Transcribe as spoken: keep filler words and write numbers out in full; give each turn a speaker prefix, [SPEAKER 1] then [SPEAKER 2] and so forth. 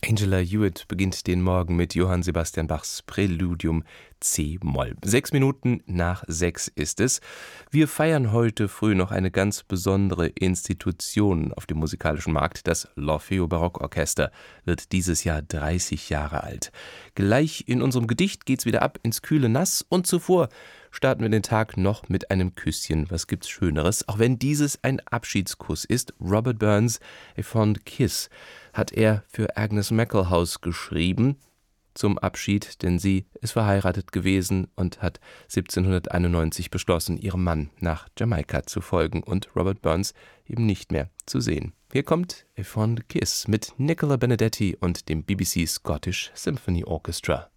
[SPEAKER 1] Angela Hewitt beginnt den Morgen mit Johann Sebastian Bachs Präludium C-Moll. Sechs Minuten nach sechs ist es. Wir feiern heute früh noch eine ganz besondere Institution auf dem musikalischen Markt. Das L'Orfeo Barockorchester wird dieses Jahr dreißig Jahre alt. Gleich in unserem Gedicht geht's wieder ab ins kühle Nass und zuvor starten wir den Tag noch mit einem Küsschen. Was gibt's Schöneres? Auch wenn dieses ein Abschiedskuss ist. Robert Burns' A Fond Kiss hat er für Agnes Mackelhaus geschrieben zum Abschied, denn sie ist verheiratet gewesen und hat siebzehnhunderteinundneunzig beschlossen, ihrem Mann nach Jamaika zu folgen und Robert Burns eben nicht mehr zu sehen. Hier kommt A Fond Kiss mit Nicola Benedetti und dem B B C Scottish Symphony Orchestra.